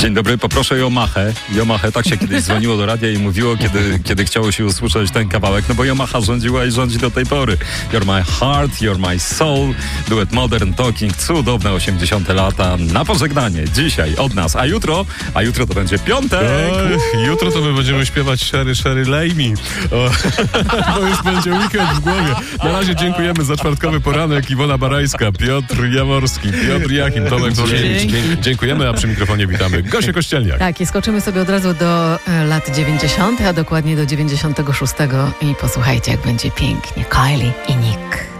Dzień dobry, poproszę Yamahę. Yamaha, tak się kiedyś dzwoniło do radia i mówiło, kiedy chciało się usłyszeć ten kawałek, no bo Yamaha rządziła i rządzi do tej pory. You're my heart, you're my soul, duet Modern Talking, cudowne 80. lata na pożegnanie. Dzisiaj od nas, a jutro to będzie piątek. Jutro to my będziemy śpiewać Sherry Lay Me. To już będzie weekend w głowie. Na razie dziękujemy za czwartkowy poranek. Iwona Barajska, Piotr Jaworski, Piotr Jachim, Tomek Borziewicz. Dziękujemy, a przy mikrofonie witamy Gosię Kościelniak. Tak, i skoczymy sobie od razu do lat 90., a dokładnie do 96. I posłuchajcie, jak będzie pięknie. Kylie i Nick.